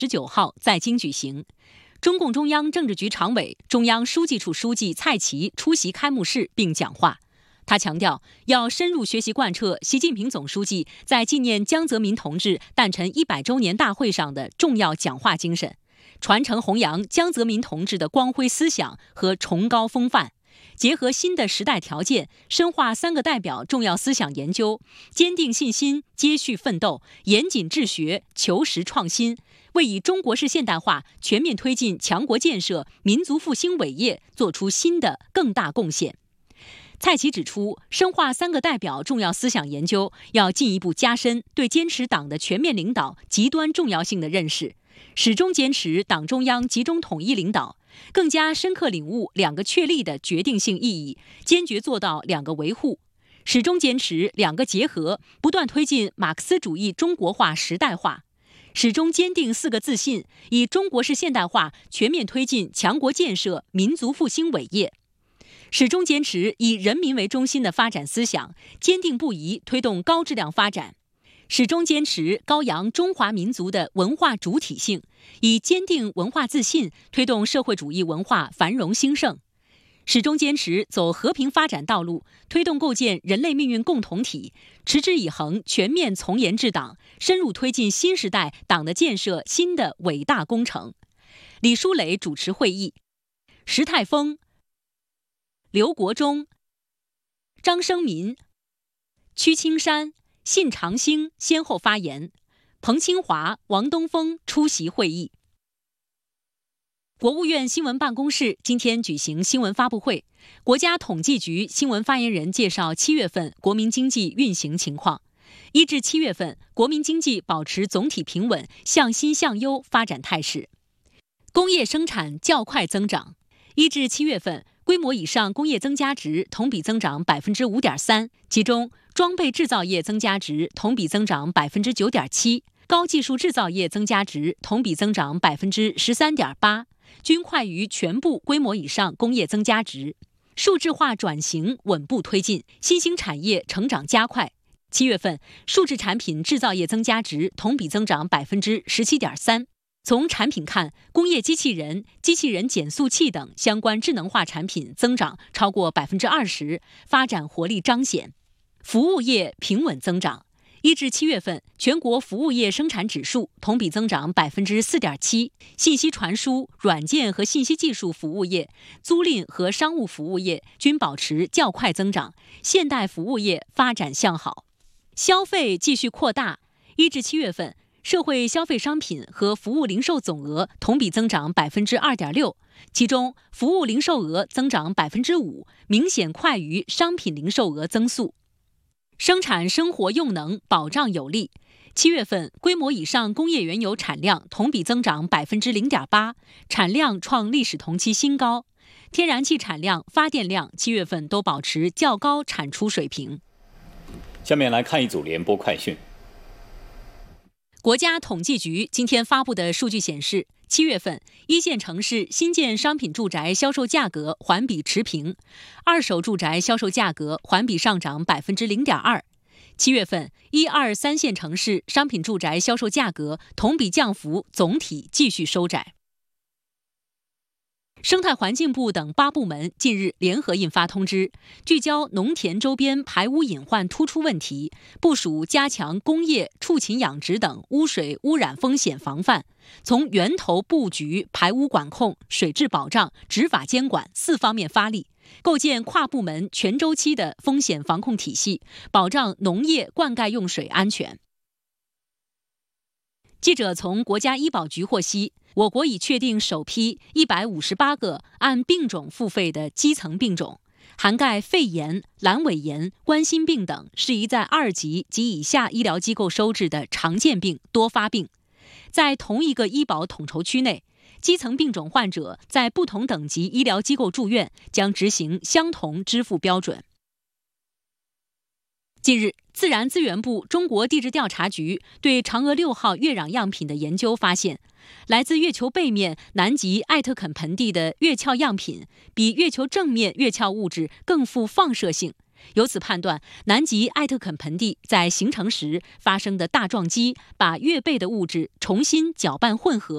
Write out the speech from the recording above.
19号在京举行。中共中央政治局常委、中央书记处书记蔡奇出席开幕式并讲话。他强调，要深入学习贯彻习近平总书记在纪念江泽民同志诞辰100周年大会上的重要讲话精神，传承弘扬江泽民同志的光辉思想和崇高风范，结合新的时代条件，深化3个代表重要思想研究，坚定信心，接续奋斗，严谨治学，求实创新，为以中国式现代化全面推进强国建设、民族复兴伟业做出新的更大贡献。蔡奇指出，深化3个代表重要思想研究，要进一步加深对坚持党的全面领导极端重要性的认识，始终坚持党中央集中统一领导，更加深刻领悟2个确立的决定性意义，坚决做到2个维护，始终坚持2个结合，不断推进马克思主义中国化时代化，始终坚定4个自信，以中国式现代化全面推进强国建设、民族复兴伟业。始终坚持以人民为中心的发展思想，坚定不移推动高质量发展；始终坚持高扬中华民族的文化主体性，以坚定文化自信推动社会主义文化繁荣兴盛；始终坚持走和平发展道路，推动构建人类命运共同体，持之以恒全面从严治党，深入推进新时代党的建设新的伟大工程。李书磊主持会议，石泰峰、刘国忠、张生民、屈青山、信长兴先后发言，彭清华、王东峰出席会议。国务院新闻办公室今天举行新闻发布会，国家统计局新闻发言人介绍7月份国民经济运行情况。1至7月份，国民经济保持总体平稳、向新向优发展态势，工业生产较快增长。1至7月份，规模以上工业增加值同比增长 5.3%， 其中装备制造业增加值同比增长 9.7%， 高技术制造业增加值同比增长 13.8%， 均快于全部规模以上工业增加值。数字化转型稳步推进，新兴产业成长加快。7月份，数字产品制造业增加值同比增长 17.3%。从产品看，工业机器人、机器人减速器等相关智能化产品增长超过 20%， 发展活力彰显。服务业平稳增长。1至7月份，全国服务业生产指数同比增长 4.7%， 信息传输、软件和信息技术服务业、租赁和商务服务业均保持较快增长，现代服务业发展向好。消费继续扩大。1至7月份，社会消费商品和服务零售总额同比增长 2.6%， 其中服务零售额增长 5%， 明显快于商品零售额增速。生产生活用能保障有力。7月份，规模以上工业原油产量同比增长 0.8%， 产量创历史同期新高。天然气产量、发电量7月份都保持较高产出水平。 下面来看一组联播快讯。 国家统计局今天发布的数据显示，7月份1线城市新建商品住宅销售价格环比持平，二手住宅销售价格环比上涨 0.2%。7月份1、2、3线城市商品住宅销售价格同比降幅总体继续收窄。生态环境部等8部门近日联合印发通知，聚焦农田周边排污隐患突出问题，部署加强工业、畜禽养殖等污水污染风险防范，从源头布局、排污管控、水质保障、执法监管4方面发力，构建跨部门全周期的风险防控体系，保障农业灌溉用水安全。记者从国家医保局获悉，我国已确定首批158个按病种付费的基层病种，涵盖肺炎、阑尾炎、冠心病等适宜在2级及以下医疗机构收治的常见病、多发病。在同一个医保统筹区内，基层病种患者在不同等级医疗机构住院将执行相同支付标准。近日，自然资源部中国地质调查局对嫦娥6号月壤样品的研究发现，来自月球背面南极艾特肯盆地的月壳样品比月球正面月壳物质更富放射性，由此判断，南极艾特肯盆地在形成时发生的大撞击，把月背的物质重新搅拌混合。